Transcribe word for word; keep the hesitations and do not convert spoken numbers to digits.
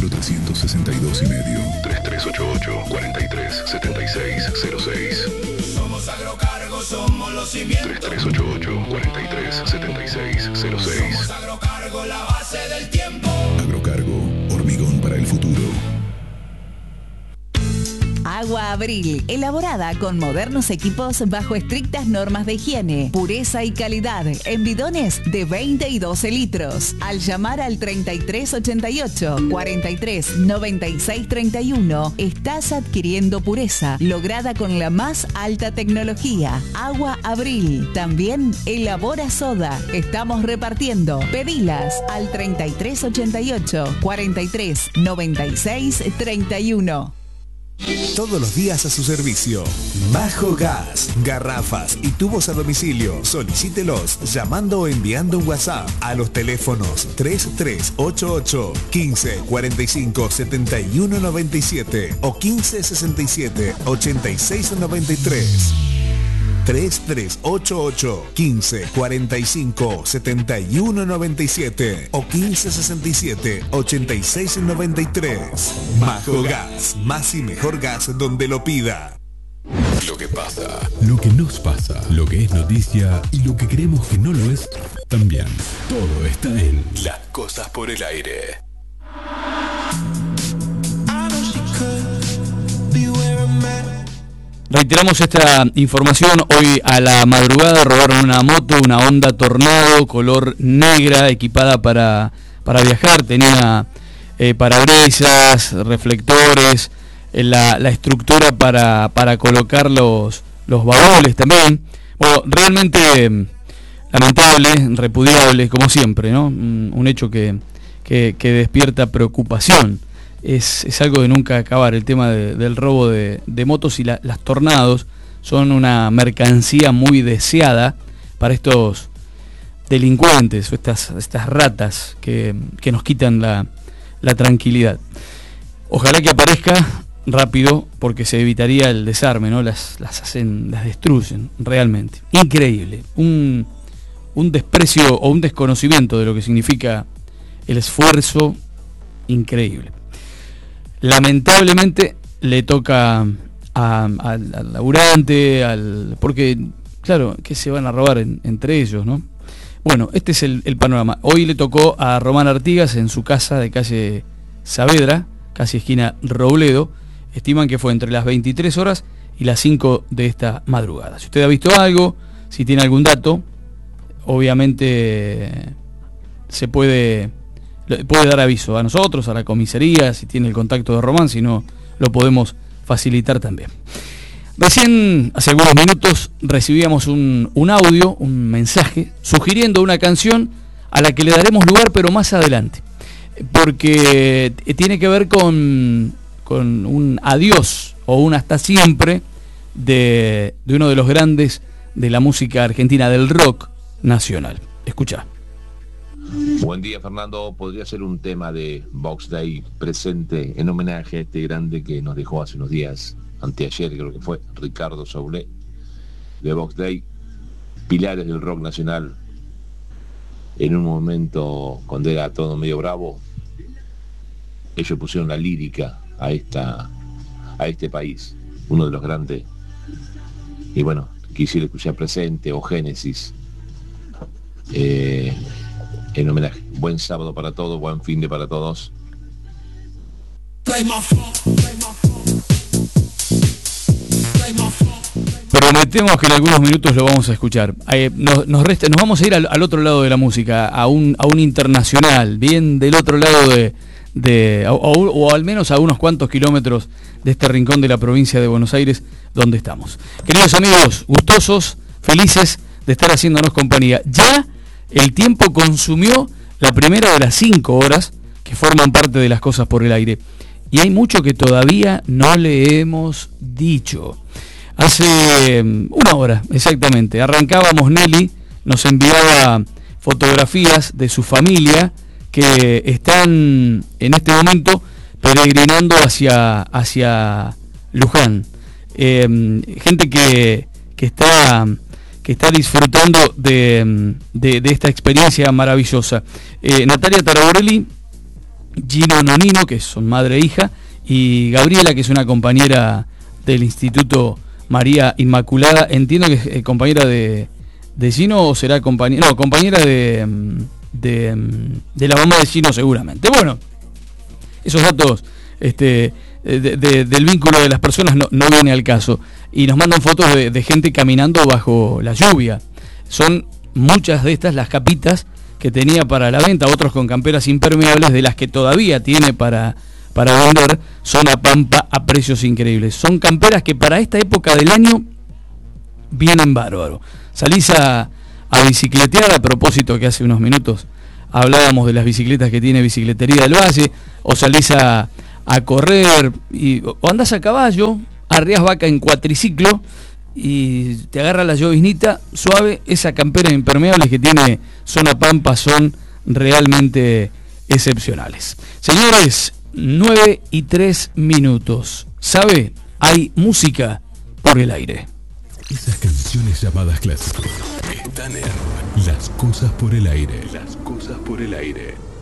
kilómetro trescientos sesenta y dos y medio. tres tres ocho ocho, cuatro tres siete seis cero seis. Somos Agrocargo, somos los cimientos. tres tres ocho ocho, cuatro tres siete seis cero seis. Somos Agrocargo, la base del tiempo. Agrocargo, hormigón para el futuro. Agua Abril, elaborada con modernos equipos bajo estrictas normas de higiene, pureza y calidad, en bidones de veinte y doce litros. Al llamar al treinta y tres ochenta y ocho, cuarenta y tres noventa y seis treinta y uno, estás adquiriendo pureza, lograda con la más alta tecnología. Agua Abril, también elabora soda. Estamos repartiendo. Pedilas al treinta y tres ochenta y ocho, cuarenta y tres noventa y seis treinta y uno. Todos los días a su servicio. Majo Gas, garrafas y tubos a domicilio. Solicítelos llamando o enviando un WhatsApp a los teléfonos tres tres ocho ocho, quince cuarenta y cinco setenta y uno noventa y siete o quince sesenta y siete ochenta y seis noventa y tres. tres tres ocho ocho, quince cuarenta y cinco setenta y uno noventa y siete o quince sesenta y siete ochenta y seis noventa y tres. Majo Gas, más y mejor gas donde lo pida. Lo que pasa, lo que nos pasa, lo que es noticia y lo que creemos que no lo es también. Todo está en Las Cosas por el Aire. Reiteramos esta información. Hoy a la madrugada robaron una moto, una Honda Tornado, color negra, equipada para, para viajar. Tenía eh, parabrisas, reflectores, eh, la, la estructura para, para colocar los, los baúles también. Bueno, realmente eh, lamentable, repudiable, como siempre, ¿no? Un, un hecho que, que, que despierta preocupación. Es, es algo de nunca acabar, el tema de, del robo de, de motos, y la, las Tornados son una mercancía muy deseada para estos delincuentes, o estas, estas ratas que, que nos quitan la, la tranquilidad. Ojalá que aparezca rápido, porque se evitaría el desarme, ¿no? Las, las hacen, las destruyen realmente. Increíble, un, un desprecio o un desconocimiento de lo que significa el esfuerzo, increíble. Lamentablemente le toca a, a, al, al laburante, al, porque, claro, que se van a robar en, entre ellos, ¿no? Bueno, este es el, el panorama. Hoy le tocó a Román Artigas en su casa de calle Saavedra, casi esquina Robledo. Estiman que fue entre las veintitrés horas y las cinco de esta madrugada. Si usted ha visto algo, si tiene algún dato, obviamente se puede... puede dar aviso a nosotros, a la comisaría, si tiene el contacto de Román, si no, lo podemos facilitar también. Recién, hace algunos minutos, recibíamos un, un audio, un mensaje, sugiriendo una canción a la que le daremos lugar, pero más adelante, porque tiene que ver con, con un adiós, o un hasta siempre, de, de uno de los grandes de la música argentina, del rock nacional. Escuchá. Buen día, Fernando. Podría ser un tema de Box Day presente en homenaje a este grande que nos dejó hace unos días, anteayer creo que fue, Ricardo Soule, de Box Day, pilares del rock nacional. En un momento cuando era todo medio bravo, ellos pusieron la lírica a esta a este país, uno de los grandes. Y bueno, quisiera escuchar Presente o Génesis eh, en homenaje. Buen sábado para todos, buen fin de para todos. Prometemos que en algunos minutos lo vamos a escuchar. Eh, nos, nos, resta, nos vamos a ir al, al otro lado de la música, a un, a un internacional, bien del otro lado de, de o, o, o al menos a unos cuantos kilómetros de este rincón de la provincia de Buenos Aires, donde estamos. Queridos amigos, gustosos, felices de estar haciéndonos compañía. Ya el tiempo consumió la primera de las cinco horas que forman parte de Las Cosas por el Aire. Y hay mucho que todavía no le hemos dicho. Hace una hora, exactamente, arrancábamos. Nelly nos enviaba fotografías de su familia que están en este momento peregrinando hacia, hacia Luján. Eh, gente que, que está... que está disfrutando de, de, de esta experiencia maravillosa. Eh, Natalia Taraborelli Gino Nonino, que son madre e hija, y Gabriela, que es una compañera del Instituto María Inmaculada. Entiendo que es eh, compañera de, de Gino, o será compañera, no, compañera de, de, de la mamá de Gino seguramente. Bueno, esos datos este, de, de, del vínculo de las personas no, no viene al caso. Y nos mandan fotos de, de gente caminando bajo la lluvia. Son muchas de estas las capitas que tenía para la venta, otros con camperas impermeables, de las que todavía tiene para, para vender. Zona Pampa a precios increíbles. Son camperas que para esta época del año vienen bárbaro. Salís a, a bicicletear, a propósito que hace unos minutos hablábamos de las bicicletas que tiene Bicicletería del Valle, o salís a, a correr, y, o andás a caballo, arriás vaca en cuatriciclo, y te agarra la lloviznita suave. Esa campera impermeable que tiene Zona Pampa son realmente excepcionales. Señores, nueve y tres minutos. ¿Sabe? Hay música por el aire. Esas canciones llamadas clásicos están en Las Cosas por el Aire. Las Cosas por el Aire.